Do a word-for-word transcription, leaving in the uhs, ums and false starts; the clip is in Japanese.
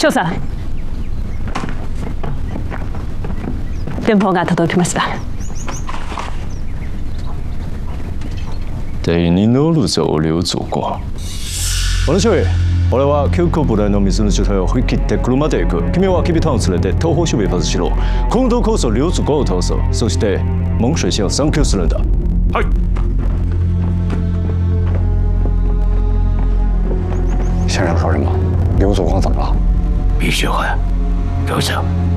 翔さん、電報が届きました。 第二の路上留祖国。私は、俺は急行部隊の水の状態を振り切って車で行く。君はキビタンを連れて東方守備発しろ。今度こそ留祖国を通す。そして蒙水線を三級するんだ。はい。 先生说什么？刘祖光怎么了？ 米学文，刘总。